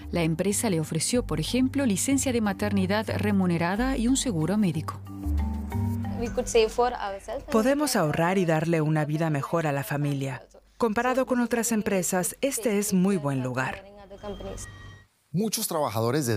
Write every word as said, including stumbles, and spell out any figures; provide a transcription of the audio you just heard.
La empresa le ofreció, por ejemplo, licencia de maternidad remunerada y un seguro médico. Podemos ahorrar y darle una vida mejor a la familia. Comparado con otras empresas, este es muy buen lugar. Muchos trabajadores de